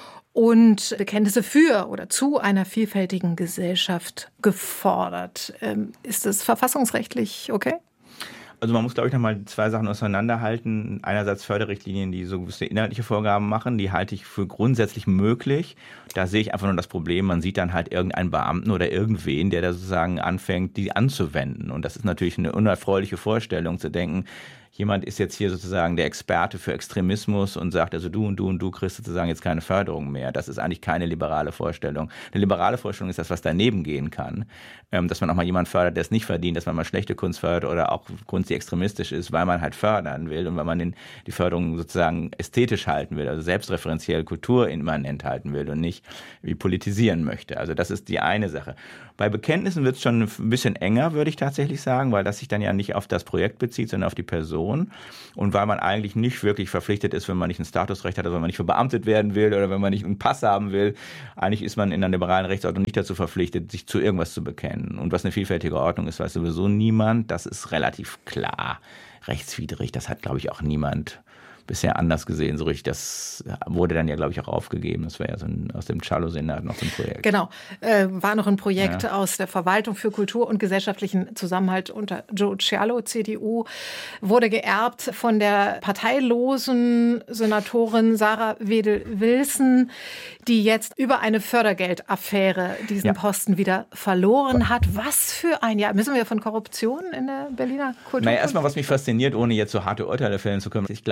und Bekenntnisse für oder zu einer vielfältigen Gesellschaft gefordert. Ist das verfassungsrechtlich okay? Also man muss, glaube ich, nochmal zwei Sachen auseinanderhalten. Einerseits Förderrichtlinien, die so gewisse inhaltliche Vorgaben machen, die halte ich für grundsätzlich möglich. Da sehe ich einfach nur das Problem, man sieht dann halt irgendeinen Beamten oder irgendwen, der da sozusagen anfängt, die anzuwenden. Und das ist natürlich eine unerfreuliche Vorstellung, zu denken, jemand ist jetzt hier sozusagen der Experte für Extremismus und sagt, also du und du und du kriegst sozusagen jetzt keine Förderung mehr. Das ist eigentlich keine liberale Vorstellung. Eine liberale Vorstellung ist das, was daneben gehen kann. Dass man auch mal jemanden fördert, der es nicht verdient, dass man mal schlechte Kunst fördert oder auch Kunst, die extremistisch ist, weil man halt fördern will und weil man den, die Förderung sozusagen ästhetisch halten will, also selbstreferenziell kulturimmanent halten will und nicht wie politisieren möchte. Also das ist die eine Sache. Bei Bekenntnissen wird es schon ein bisschen enger, würde ich tatsächlich sagen, weil das sich dann ja nicht auf das Projekt bezieht, sondern auf die Person. Und weil man eigentlich nicht wirklich verpflichtet ist, wenn man nicht ein Statusrecht hat, also wenn man nicht verbeamtet werden will oder wenn man nicht einen Pass haben will. Eigentlich ist man in einer liberalen Rechtsordnung nicht dazu verpflichtet, sich zu irgendwas zu bekennen. Und was eine vielfältige Ordnung ist, weiß sowieso niemand. Das ist relativ klar rechtswidrig. Das hat, glaube ich, auch niemand bisher anders gesehen, so richtig. Das wurde dann ja, glaube ich, auch aufgegeben. Das war ja so ein, aus dem Cello-Senat noch so ein Projekt. Genau, äh, war noch ein Projekt ja. aus der Verwaltung für Kultur und gesellschaftlichen Zusammenhalt unter Joe Cialo, C D U, wurde geerbt von der parteilosen Senatorin Sarah Wedel-Wilson, die jetzt über eine Fördergeldaffäre diesen ja. Posten wieder verloren hat. Was für ein Jahr. Müssen wir von Korruption in der Berliner Kultur? Naja, erstmal, was mich fasziniert, ohne jetzt so harte Urteile fällen zu können. Ich glaube,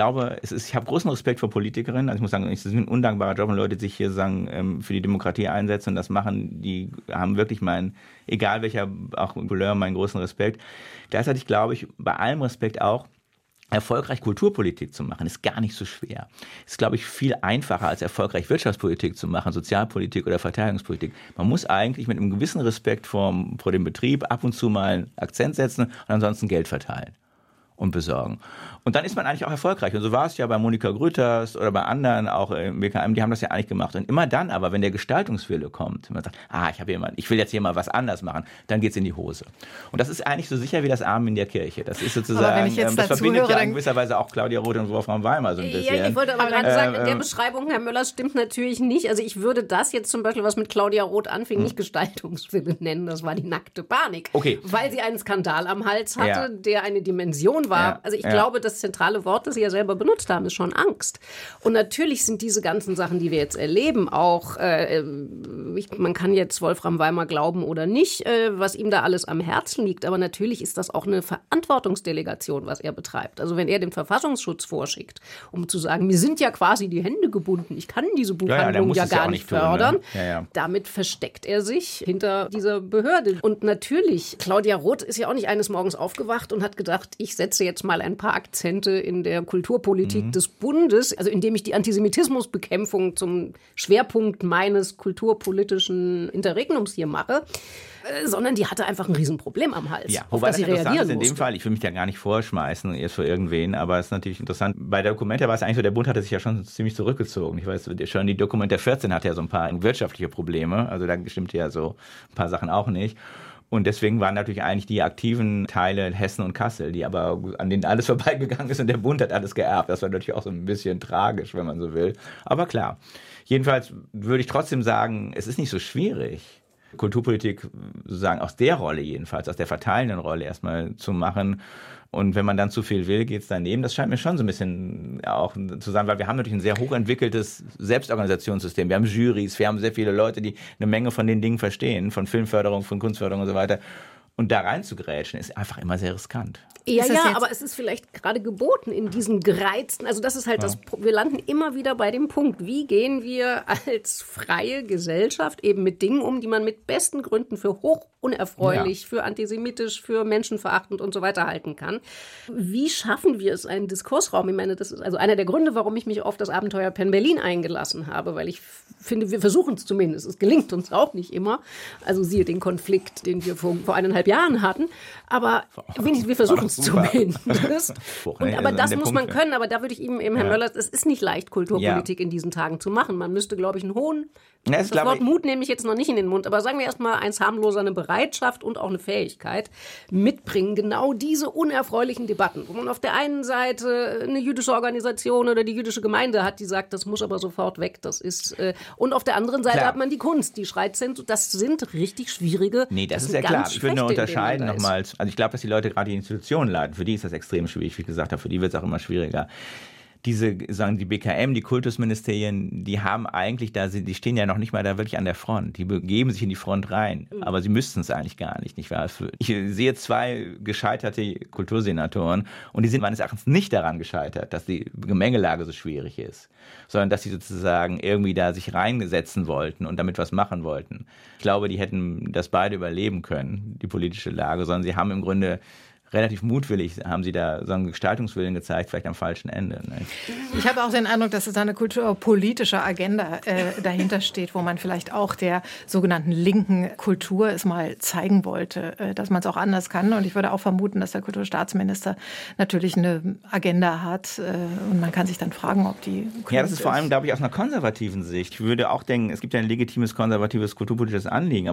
es ist, ich habe großen Respekt vor Politikerinnen. Also ich muss sagen, es ist ein undankbarer Job, wenn Leute sich hier sagen, für die Demokratie einsetzen und das machen. Die haben wirklich meinen, egal welcher auch Couleur, meinen großen Respekt. Gleichzeitig glaube ich, bei allem Respekt auch, erfolgreich Kulturpolitik zu machen, ist gar nicht so schwer. Ist, glaube ich, viel einfacher, als erfolgreich Wirtschaftspolitik zu machen, Sozialpolitik oder Verteidigungspolitik. Man muss eigentlich mit einem gewissen Respekt vor, vor dem Betrieb ab und zu mal einen Akzent setzen und ansonsten Geld verteilen und besorgen. Und dann ist man eigentlich auch erfolgreich. Und so war es ja bei Monika Grütters oder bei anderen, auch im B K M, die haben das ja eigentlich gemacht. Und immer dann aber, wenn der Gestaltungswille kommt, man sagt, ah, ich habe hier mal, ich will jetzt hier mal was anders machen, dann geht's in die Hose. Und das ist eigentlich so sicher wie das Amen in der Kirche. Das ist sozusagen, ähm, das verbindet höre, ja in gewisser Weise auch Claudia Roth und Wolfram Weimar so ein bisschen. Ja, ich wollte aber gerade ähm, sagen, in der Beschreibung, Herr Möller, stimmt natürlich nicht. Also ich würde das jetzt zum Beispiel, was mit Claudia Roth anfing, hm. nicht Gestaltungswille nennen. Das war die nackte Panik. Okay. Weil sie einen Skandal am Hals hatte, ja. der eine Dimension war. Ja. Also ich ja. glaube, das zentrale Wort, das Sie ja selber benutzt haben, ist schon Angst. Und natürlich sind diese ganzen Sachen, die wir jetzt erleben, auch, äh, ich, man kann jetzt Wolfram Weimar glauben oder nicht, äh, was ihm da alles am Herzen liegt, aber natürlich ist das auch eine Verantwortungsdelegation, was er betreibt. Also wenn er den Verfassungsschutz vorschickt, um zu sagen, mir sind ja quasi die Hände gebunden, ich kann diese Buchhandlung ja, ja, ja gar nicht fördern, tun, ne? ja, ja. damit versteckt er sich hinter dieser Behörde. Und natürlich, Claudia Roth ist ja auch nicht eines Morgens aufgewacht und hat gedacht, ich setze jetzt mal ein paar Akzente in der Kulturpolitik mhm. des Bundes, also indem ich die Antisemitismusbekämpfung zum Schwerpunkt meines kulturpolitischen Interregnums hier mache, äh, sondern die hatte einfach ein Riesenproblem am Hals, ja, auf wobei das sie das interessant reagieren ist in musste. dem Fall, ich will mich da gar nicht vorschmeißen, erst für irgendwen, aber es ist natürlich interessant. Bei der Documenta war es eigentlich so, der Bund hatte sich ja schon ziemlich zurückgezogen. Ich weiß, schon die Documenta vierzehn hatte ja so ein paar wirtschaftliche Probleme, also da stimmte ja so ein paar Sachen auch nicht. Und deswegen waren natürlich eigentlich die aktiven Teile Hessen und Kassel, die aber an denen alles vorbeigegangen ist und der Bund hat alles geerbt. Das war natürlich auch so ein bisschen tragisch, wenn man so will. Aber klar, jedenfalls würde ich trotzdem sagen, es ist nicht so schwierig, Kulturpolitik sozusagen aus der Rolle jedenfalls, aus der verteilenden Rolle erstmal zu machen. Und wenn man dann zu viel will, geht es daneben. Das scheint mir schon so ein bisschen auch zu sein, weil wir haben natürlich ein sehr hochentwickeltes Selbstorganisationssystem. Wir haben Jurys, wir haben sehr viele Leute, die eine Menge von den Dingen verstehen, von Filmförderung, von Kunstförderung und so weiter. Und da reinzugrätschen ist einfach immer sehr riskant. Ja, ja, aber es ist vielleicht gerade geboten in diesen gereizten, also das ist halt ja. das, wir landen immer wieder bei dem Punkt, wie gehen wir als freie Gesellschaft eben mit Dingen um, die man mit besten Gründen für hoch unerfreulich, ja. für antisemitisch, für menschenverachtend und so weiter halten kann. Wie schaffen wir es, einen Diskursraum? Ich meine, das ist also einer der Gründe, warum ich mich auf das Abenteuer Penn Berlin eingelassen habe, weil ich finde, wir versuchen es zumindest. Es gelingt uns auch nicht immer. Also siehe den Konflikt, den wir vor, vor eineinhalb Jahren hatten. Aber wenigstens, wir versuchen es zumindest. Und, aber das muss man können. Aber da würde ich ihm, eben, Herr ja. Möller, es ist nicht leicht, Kulturpolitik ja. in diesen Tagen zu machen. Man müsste, glaube ich, einen hohen, ja, das, das Wort Mut nehme ich jetzt noch nicht in den Mund, aber sagen wir erstmal eins harmloser, eine Bereitschaft und auch eine Fähigkeit mitbringen, genau diese unerfreulichen Debatten, wo man auf der einen Seite eine jüdische Organisation oder die jüdische Gemeinde hat, die sagt, das muss aber sofort weg, das ist, äh, und auf der anderen Seite Klar. hat man die Kunst, die schreit, das sind richtig schwierige. Nee, das, das ist ja klar. Ich würde nur unterscheiden nochmals. Also ich glaube, dass die Leute gerade die Institutionen leiten, für die ist das extrem schwierig, wie ich gesagt habe, für die wird es auch immer schwieriger. Diese, sagen die B K M, die Kultusministerien, die haben eigentlich, da sie, die stehen ja noch nicht mal da wirklich an der Front. Die begeben sich in die Front rein, mhm. aber sie müssten es eigentlich gar nicht, nicht wahr? Ich sehe zwei gescheiterte Kultursenatoren und die sind meines Erachtens nicht daran gescheitert, dass die Gemengelage so schwierig ist, sondern dass sie sozusagen irgendwie da sich reinsetzen wollten und damit was machen wollten. Ich glaube, die hätten das beide überleben können, die politische Lage, sondern sie haben im Grunde relativ mutwillig haben sie da so einen Gestaltungswillen gezeigt, vielleicht am falschen Ende. Ne? Ich habe auch den Eindruck, dass es eine kulturpolitische Agenda äh, dahinter steht, wo man vielleicht auch der sogenannten linken Kultur es mal zeigen wollte, äh, dass man es auch anders kann. Und ich würde auch vermuten, dass der Kulturstaatsminister natürlich eine Agenda hat. Äh, und man kann sich dann fragen, ob die klug Ja, das ist vor allem, glaube ich, aus einer konservativen Sicht. Ich würde auch denken, es gibt ja ein legitimes konservatives kulturpolitisches Anliegen,